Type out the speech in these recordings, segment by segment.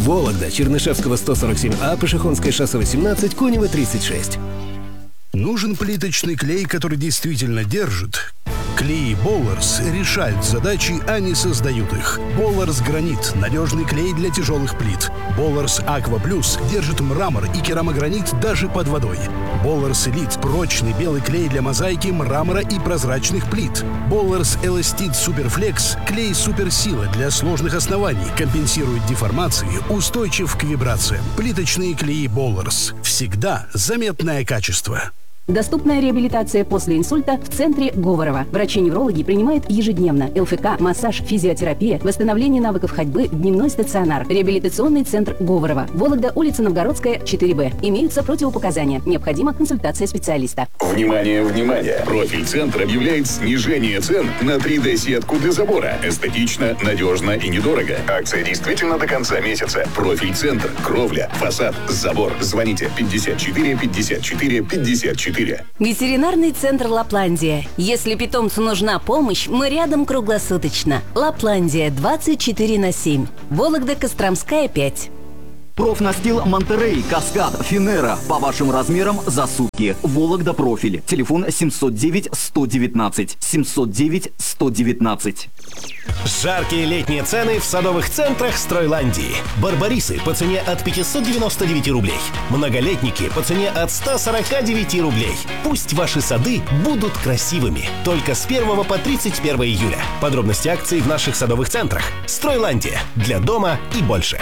Вологда, Чернышевского 147А, Пашихонское шоссе 18, Конева 36. Нужен плиточный клей, который действительно держит? Клей Болларс решают задачи, а не создают их. Болларс Гранит – надежный клей для тяжелых плит. Болларс Аква Плюс держит мрамор и керамогранит даже под водой. Болларс Элит – прочный белый клей для мозаики, мрамора и прозрачных плит. Болларс Эластит Суперфлекс – клей суперсила для сложных оснований, компенсирует деформации, устойчив к вибрациям. Плиточные клеи Болларс. Всегда заметное качество. Доступная реабилитация после инсульта в центре Говорова. Врачи-неврологи принимают ежедневно. ЛФК, массаж, физиотерапия, восстановление навыков ходьбы, дневной стационар. Реабилитационный центр Говорова. Вологда, улица Новгородская, 4Б. Имеются противопоказания. Необходима консультация специалиста. Внимание, внимание! Профиль-центр объявляет снижение цен на 3D-сетку для забора. Эстетично, надежно и недорого. Акция действительно до конца месяца. Профиль-центр, кровля, фасад, забор. Звоните 54 54 54. Ветеринарный центр Лапландия. Если питомцу нужна помощь, мы рядом круглосуточно. Лапландия 24/7. Вологда, Костромская 5. Профнастил Монтерей, Каскад, Финера. По вашим размерам за сутки. Вологда Профиль. Телефон 709-119. 709-119. Жаркие летние цены в садовых центрах Стройландии. Барбарисы по цене от 599 рублей. Многолетники по цене от 149 рублей. Пусть ваши сады будут красивыми. Только с 1 по 31 июля. Подробности акций в наших садовых центрах. Стройландия. Для дома и больше.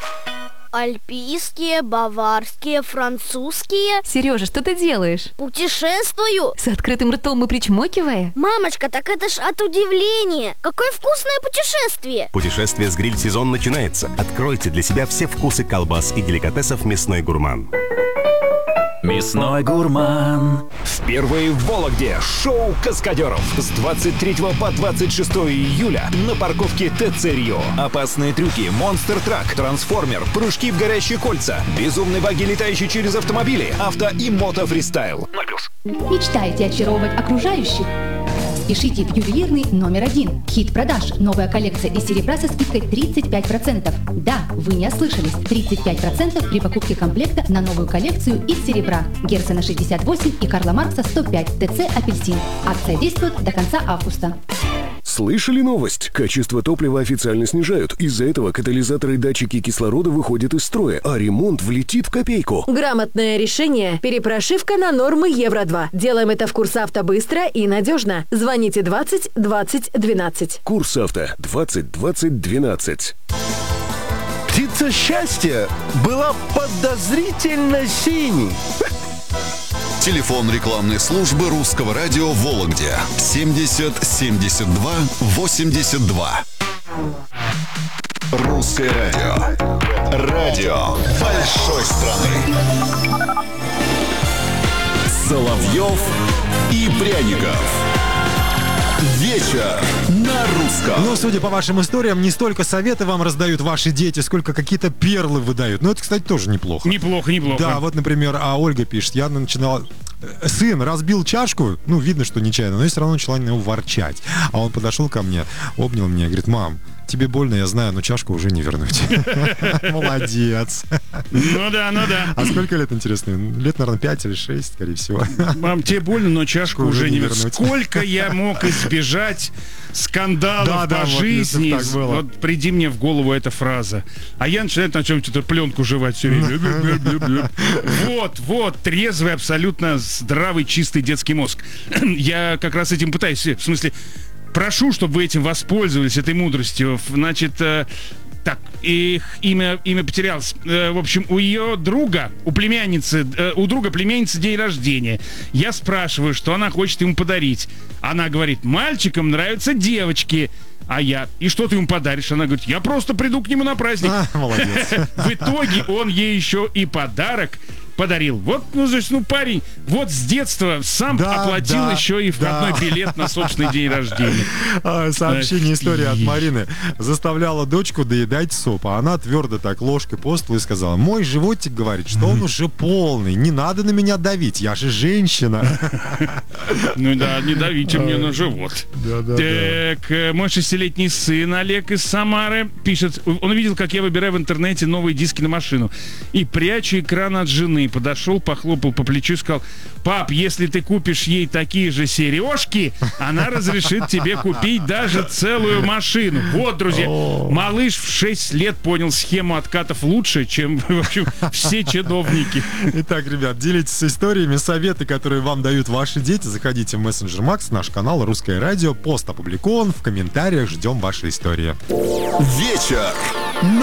Альпийские, баварские, французские. Сережа, что ты делаешь? Путешествую. С открытым ртом и причмокивая? Мамочка, так это ж от удивления. Какое вкусное путешествие. Путешествие с гриль-сезон начинается. Откройте для себя все вкусы колбас и деликатесов «Мясной гурман». Мясной гурман. Впервые в Вологде шоу каскадеров с 23 по 26 июля на парковке ТЦ Рио. Опасные трюки, монстр-трак, трансформер, прыжки в горящие кольца, безумные баги, летающие через автомобили, авто и мото-фристайл. Мечтаете очаровывать окружающих? Пишите в ювелирный номер 1. Хит продаж. Новая коллекция из серебра со скидкой 35%. Да, вы не ослышались. 35% при покупке комплекта на новую коллекцию из серебра. Герцена 68 и Карла Маркса 105. ТЦ Апельсин. Акция действует до конца августа. Слышали новость? Качество топлива официально снижают. Из-за этого катализаторы и датчики кислорода выходят из строя, а ремонт влетит в копейку. Грамотное решение. Перепрошивка на нормы Евро-2. Делаем это в Курсавто быстро и надежно. Звоните 20 20 12. Курсавто 20 20 12. Птица счастья была подозрительно синей. Телефон рекламной службы Русского радио в Вологде 70 72 82. Русское радио. Радио большой страны. Соловьев и Пряников. Вечер на русском. Ну, судя по вашим историям, не столько советы вам раздают ваши дети, сколько какие-то перлы выдают. Ну, это, кстати, тоже неплохо. Неплохо. Да, вот, например, Ольга пишет, я начинала... Сын разбил чашку, ну, видно, что нечаянно, но я все равно начала на него ворчать. А он подошел ко мне, обнял меня и говорит: мам, тебе больно, я знаю, но чашку уже не вернуть. Молодец. Ну да. А сколько лет, интересно? Лет, наверное, 5 или 6, скорее всего. Мам, тебе больно, но чашку уже не вернуть. Сколько я мог избежать скандалов по жизни. Вот приди мне в голову эта фраза. А я начинаю на чем-то пленку жевать все время. Вот, трезвый, абсолютно здравый, чистый детский мозг. Я как раз этим пытаюсь, в смысле, прошу, чтобы вы этим воспользовались, этой мудростью. Значит, так, их имя потерялось. В общем, у ее друга, у друга племянницы день рождения. Я спрашиваю, что она хочет ему подарить. Она говорит: мальчикам нравятся девочки. А я: и что ты ему подаришь? Она говорит: я просто приду к нему на праздник. Молодец. В итоге он ей еще и подарок подарил. Вот, парень, вот с детства сам оплатил еще и входной билет на собственный день рождения. Сообщение, история от Марины. Заставляла дочку доедать суп, а она твердо так ложкой по столу и сказала: мой животик говорит, что он уже полный, не надо на меня давить, я же женщина. Ну да, не давите мне на живот. Так, мой 6-летний сын Олег из Самары пишет: он видел, как я выбираю в интернете новые диски на машину и прячу экран от жены. Подошел, похлопал по плечу и сказал: пап, если ты купишь ей такие же сережки, она разрешит тебе купить даже целую машину. Вот, друзья, малыш в 6 лет понял схему откатов лучше, чем, в общем, все чиновники. Итак, ребят, делитесь историями, советы, которые вам дают ваши дети. Заходите в мессенджер Макс, наш канал «Русское радио». Пост опубликован, в комментариях ждем ваши истории. Вечер